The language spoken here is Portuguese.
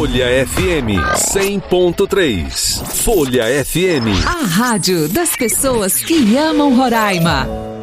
Folha FM 100.3. Folha FM. A rádio das pessoas que amam Roraima.